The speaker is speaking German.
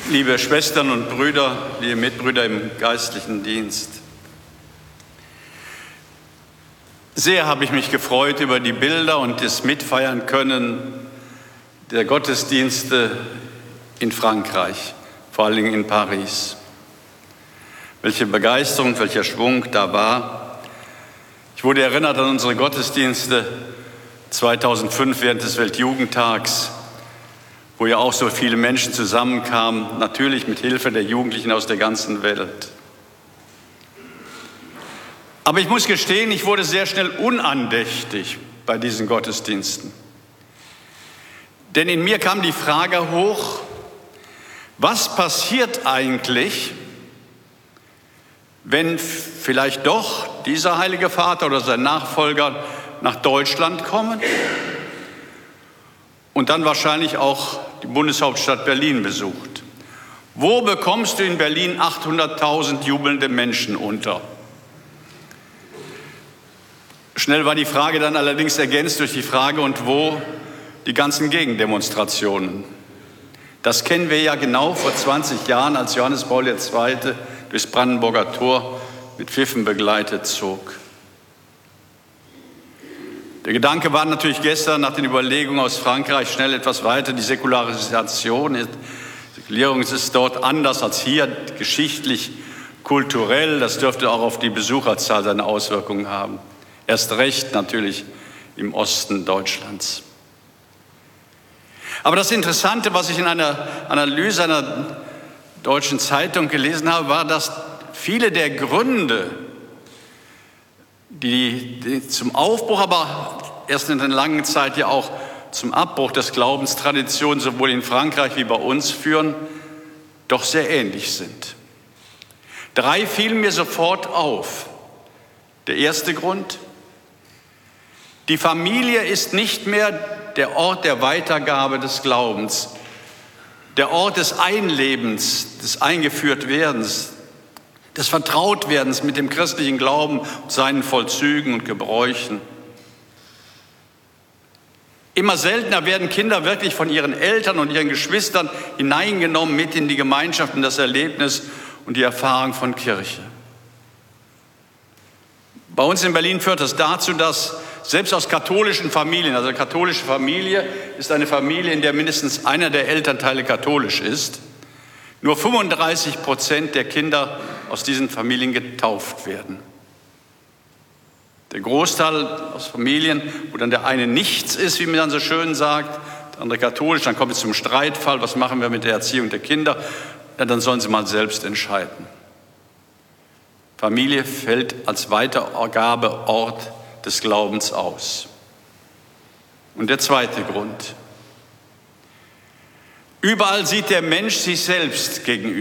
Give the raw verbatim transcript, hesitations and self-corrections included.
Liebe Schwestern und Brüder, liebe Mitbrüder im geistlichen Dienst. Sehr habe ich mich gefreut über die Bilder und das Mitfeiern können der Gottesdienste in Frankreich, vor allen Dingen in Paris. Welche Begeisterung, welcher Schwung da war. Ich wurde erinnert an unsere Gottesdienste zweitausendfünf während des Weltjugendtags, wo ja auch so viele Menschen zusammenkamen, natürlich mit Hilfe der Jugendlichen aus der ganzen Welt. Aber ich muss gestehen, ich wurde sehr schnell unandächtig bei diesen Gottesdiensten. Denn in mir kam die Frage hoch, was passiert eigentlich, wenn vielleicht doch dieser Heilige Vater oder sein Nachfolger nach Deutschland kommen und dann wahrscheinlich auch die Bundeshauptstadt Berlin besucht. Wo bekommst du in Berlin achthunderttausend jubelnde Menschen unter? Schnell war die Frage dann allerdings ergänzt durch die Frage, und wo die ganzen Gegendemonstrationen? Das kennen wir ja genau vor zwanzig Jahren, als Johannes Paul der Zweite durchs Brandenburger Tor mit Pfiffen begleitet zog. Der Gedanke war natürlich gestern nach den Überlegungen aus Frankreich schnell etwas weiter. Die Säkularisation, Säkulierung ist dort anders als hier, geschichtlich, kulturell. Das dürfte auch auf die Besucherzahl seine Auswirkungen haben. Erst recht natürlich im Osten Deutschlands. Aber das Interessante, was ich in einer Analyse einer deutschen Zeitung gelesen habe, war, dass viele der Gründe, die, die zum Aufbruch, aber erst in einer langen Zeit ja auch zum Abbruch des Glaubenstraditionen sowohl in Frankreich wie bei uns führen, doch sehr ähnlich sind. Drei fielen mir sofort auf. Der erste Grund: Die Familie ist nicht mehr der Ort der Weitergabe des Glaubens, der Ort des Einlebens, des Eingeführtwerdens, des Vertrautwerdens mit dem christlichen Glauben und seinen Vollzügen und Gebräuchen. Immer seltener werden Kinder wirklich von ihren Eltern und ihren Geschwistern hineingenommen mit in die Gemeinschaft und das Erlebnis und die Erfahrung von Kirche. Bei uns in Berlin führt das dazu, dass selbst aus katholischen Familien, also eine katholische Familie ist eine Familie, in der mindestens einer der Elternteile katholisch ist, nur fünfunddreißig Prozent der Kinder aus diesen Familien getauft werden. Der Großteil aus Familien, wo dann der eine nichts ist, wie man dann so schön sagt, der andere katholisch, dann kommt es zum Streitfall, was machen wir mit der Erziehung der Kinder? Ja, dann sollen sie mal selbst entscheiden. Familie fällt als Weitergabeort des Glaubens aus. Und der zweite Grund: Überall sieht der Mensch sich selbst gegenüber.